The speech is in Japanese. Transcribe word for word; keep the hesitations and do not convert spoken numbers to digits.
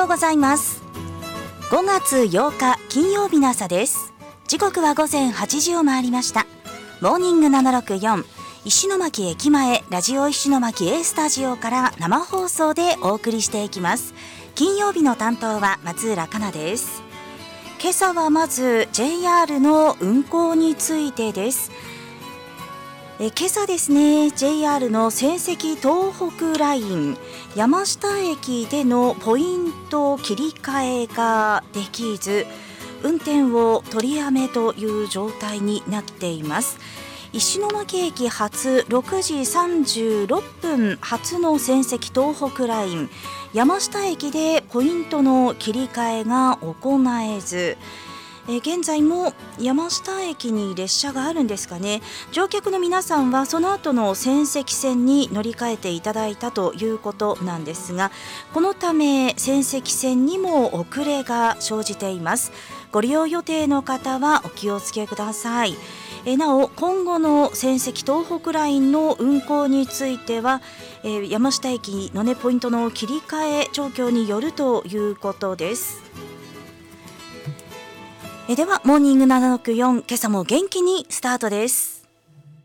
うございます。ごがつようか金曜日の朝です。時刻はごぜんはちじを回りました。モーニングななろくよん、石巻駅前ラジオ石巻 A スタジオから生放送でお送りしていきます。金曜日の担当は松浦香奈です。今朝はまず ジェイアール の運行についてです。え今朝ですね、 ジェイアール の仙石東北ライン山下駅でのポイント切り替えができず、運転を取りやめという状態になっています。石巻駅発ろくじさんじゅうろっぷん発の仙石東北ライン山下駅でポイントの切り替えが行えず、え現在も山下駅に列車があるんですかね。乗客の皆さんはその後の仙石線に乗り換えていただいたということなんですが、このため仙石線にも遅れが生じています。ご利用予定の方はお気をつけください。えなお今後の仙石東北ラインの運行については、えー、山下駅の、ね、ポイントの切り替え状況によるということです。えではモーニングななろくよん、今朝も元気にスタートです。